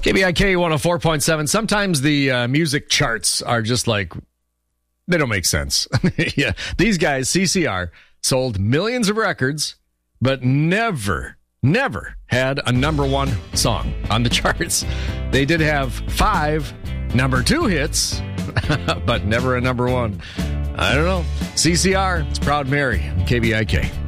KBIK 104.7. Sometimes the music charts are just like, they don't make sense. Yeah, these guys, CCR, sold millions of records, but never had a number one song on the charts. They did have 5 number 2 hits, but never a number one. I don't know. CCR, it's Proud Mary, KBIK.